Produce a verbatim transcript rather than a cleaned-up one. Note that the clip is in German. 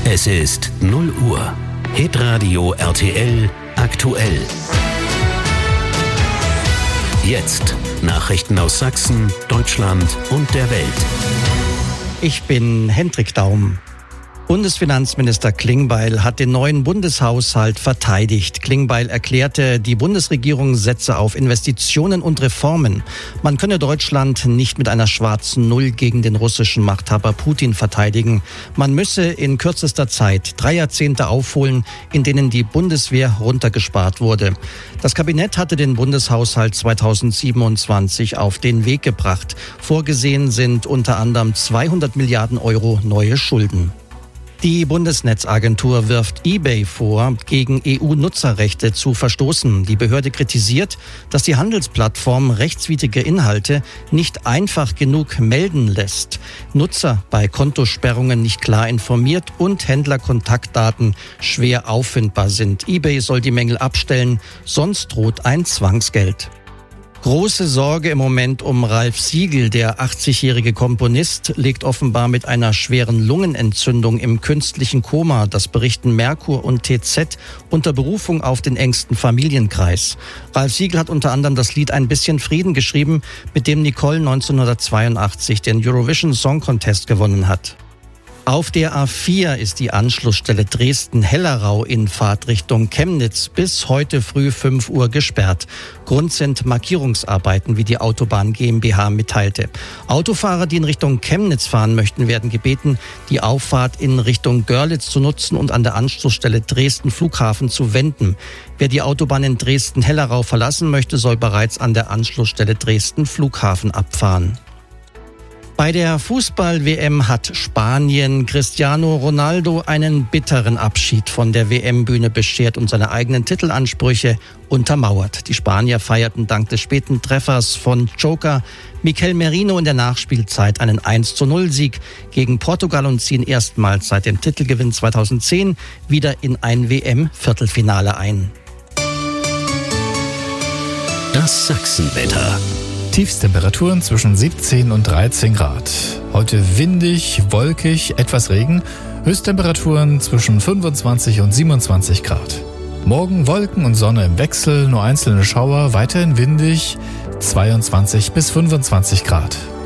Es ist null Uhr. Hitradio R T L aktuell. Jetzt Nachrichten aus Sachsen, Deutschland und der Welt. Ich bin Hendrik Daum. Bundesfinanzminister Klingbeil hat den neuen Bundeshaushalt verteidigt. Klingbeil erklärte, die Bundesregierung setze auf Investitionen und Reformen. Man könne Deutschland nicht mit einer schwarzen Null gegen den russischen Machthaber Putin verteidigen. Man müsse in kürzester Zeit drei Jahrzehnte aufholen, in denen die Bundeswehr runtergespart wurde. Das Kabinett hatte den Bundeshaushalt zweitausendsiebenundzwanzig auf den Weg gebracht. Vorgesehen sind unter anderem zweihundert Milliarden Euro neue Schulden. Die Bundesnetzagentur wirft eBay vor, gegen E U-Nutzerrechte zu verstoßen. Die Behörde kritisiert, dass die Handelsplattform rechtswidrige Inhalte nicht einfach genug melden lässt, Nutzer bei Kontosperrungen nicht klar informiert und Händlerkontaktdaten schwer auffindbar sind. eBay soll die Mängel abstellen, sonst droht ein Zwangsgeld. Große Sorge im Moment um Ralf Siegel. Der achtzigjährige Komponist liegt offenbar mit einer schweren Lungenentzündung im künstlichen Koma. Das berichten Merkur und T Z unter Berufung auf den engsten Familienkreis. Ralf Siegel hat unter anderem das Lied Ein bisschen Frieden geschrieben, mit dem Nicole neunzehnhundertzweiundachtzig den Eurovision Song Contest gewonnen hat. Auf der A vier ist die Anschlussstelle Dresden-Hellerau in Fahrtrichtung Chemnitz bis heute früh fünf Uhr gesperrt. Grund sind Markierungsarbeiten, wie die Autobahn GmbH mitteilte. Autofahrer, die in Richtung Chemnitz fahren möchten, werden gebeten, die Auffahrt in Richtung Görlitz zu nutzen und an der Anschlussstelle Dresden-Flughafen zu wenden. Wer die Autobahn in Dresden-Hellerau verlassen möchte, soll bereits an der Anschlussstelle Dresden-Flughafen abfahren. Bei der Fußball-W M hat Spanien Cristiano Ronaldo einen bitteren Abschied von der W M-Bühne beschert und seine eigenen Titelansprüche untermauert. Die Spanier feierten dank des späten Treffers von Joker Mikel Merino in der Nachspielzeit einen eins zu null Sieg gegen Portugal und ziehen erstmals seit dem Titelgewinn zweitausendzehn wieder in ein W M-Viertelfinale ein. Das Sachsenwetter. Tiefstemperaturen zwischen siebzehn und dreizehn Grad. Heute windig, wolkig, etwas Regen. Höchsttemperaturen zwischen fünfundzwanzig und siebenundzwanzig Grad. Morgen Wolken und Sonne im Wechsel, nur einzelne Schauer, weiterhin windig, zweiundzwanzig bis fünfundzwanzig Grad.